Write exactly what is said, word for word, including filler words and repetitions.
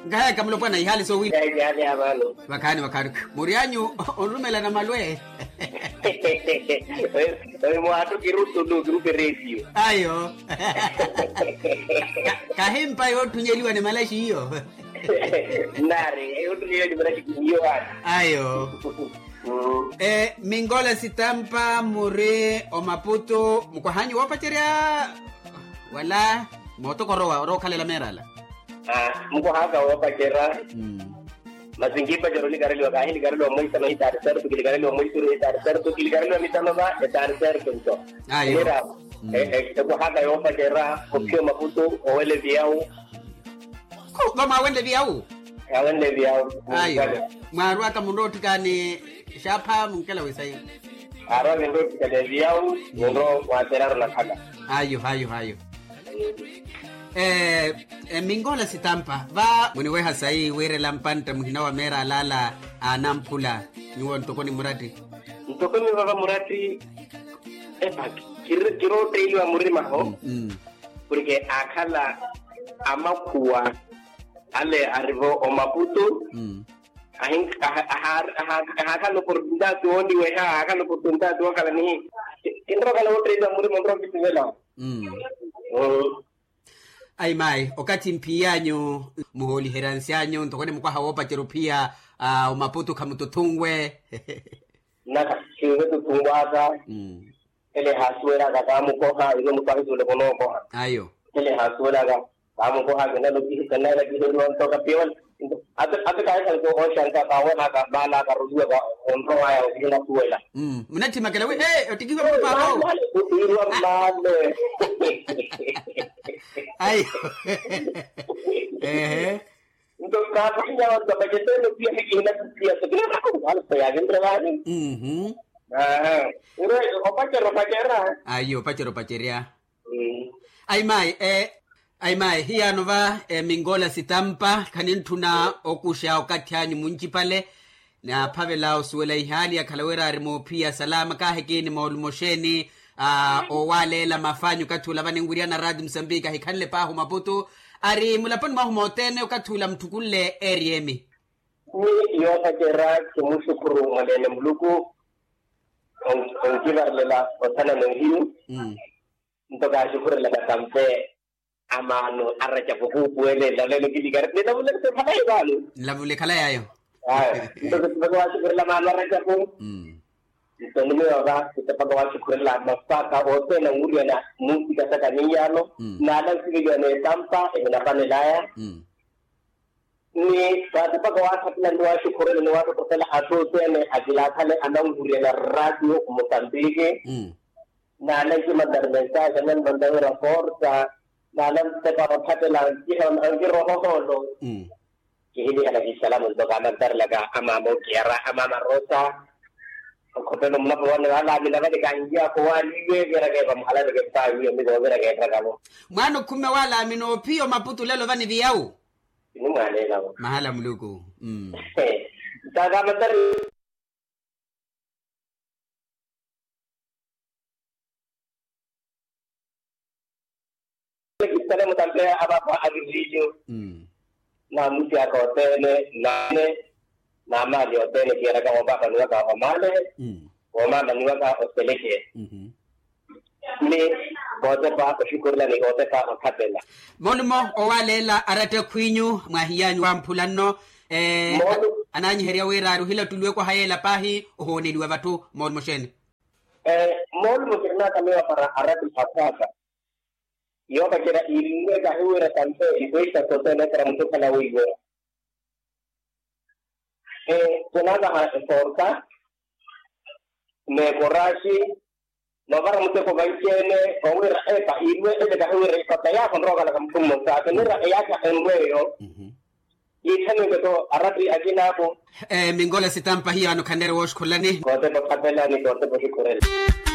ngaya kamlo pana ihali so wi ya ya ya balo bakani bakani murianyu onrumela na malwe oye mo atu kirutu do grupe radio ayo kahimpa yo tunyeliwa ne malashi hiyo nare yo tunyeliwa ne malashi hiyo ayo eh mingola sitampa muri o Maputo mkohanyi wapacheria wala moto korowa ro kale la merala ah mko haka wapachera mm mazingipa jaroli gareli wa kahini gareli wa moisa na itar ser tu gareli wa moisa ro itar ser tu gareli wa mitano ba itar ser tu ayo eh eh mko haka wapachera kokio Maputo owele viao ko kama wende viao wende viao ayo maru aka mundo tikani shapa mkela wisai ara wendo tikani viao ndo watera na kala ayo ayo ayo eh, eh mingola sitampa va mwewe hasai were lampanta mhina wa mera lala anampula niwo ntokoni murati ntokoni baba murati epa kiro kiro teili wa murima ho mm porque akala amakuwa ale arrivo o Maputo mm ahin akala oportunidad tuoni we akala oportunidad tu akala ni indro kala teili wa murima ndro kitivela mm oh ai mai okati mpianyo muholi heransianyo ntokone mukwa hawopa cheropia uh, o Maputo kamutotungwe naka kiwe tutungwaza mm ele hasuera ga kamu koha ile mutaki tule kono koha ayo ele hasuera ga kamu koha gena lo ki kana la ki do to ka piol at at kai kan ko ocean ka kawana ka bala ka ruwa ga onro aya ina tuela mm munati makala we eh otikiwa papa ho irwa male ay eh ndo ka panya wa bajete no pia hikina pia sekina ko wala pa gendra wa mhm ah ure opachero pachera ayo pachero pacheria mm ai mai eh ai mai hiya nova eh, mingola sitampa kanintuna okusha okatyanyu munchi pale na pavela osuela ihali akalawera arimo pia salama kahekini maulmosheni ah uh, o wale la mafanyo katula vanenguria na radio Msambika hikanle pa ho Maputo ari mulapani ma ho motene okatula mtukulle eriemi ni yo pachera kumushukuru mwalene mluku on on kibarlela otana ngiu mm ntoka shukuru la kampe amano aracha buku puele la lelo kidigar ni tabule se phakai balu la vule kala yayo ah ntoka bagwa shukuru la mano aracha ko mm tonne wa kita bagwa shukuru la mafaka otena nguria na mungu kasaka niyano na ala sigiga ne tampa e na panelaya mm ni pata bagwa hatla ndo shukuru ni watu kotela atotene ajila kale ananguria na radio Mozambique mm na nake madar mensaje nan bandang raporta na nan se para patela kihon angiro hoholo mm kihili ala salam untuk anak dar laga amamo kiara amama rosa ko pelo mna ko wala ala mi laga de kanjia ko wali we gera ge bam ala de ta wi mi do gera ge tragamo mano kume wala mino pio Maputo lelo vani viau ni mane la mahala mluku mm daga matar kita mo tampe apa agrijo mm na mutia ko tele na ne na ma yo tele kira ka ba ka nuwa ka male mm o ma nuwa ka oteleke mhm ni bote pa ko shukuru la ni bote pa ko kapela monmo o walela arate kwinyu mwahiyanyu wampulano eh ananyi heria weraru hila tulwe ko hayela pahi ohoneliwa batu monmo shene eh mol mo kirna kame para arate fataka yo ka kira ilwe ka huwa tampe iboita ko tele para mtu kala wigo eh tunaga ha forka me borashi no para mtu ko baikene ko wera e ka ilwe e ka huwa ka taya kon roga la kamtum mo sa ke nira e ya ka enwe yo mhm itane ko arati akina ko eh mingola sitampa hiya no kandere wosh kolani ko te ko kapela ni ko te ko shukuru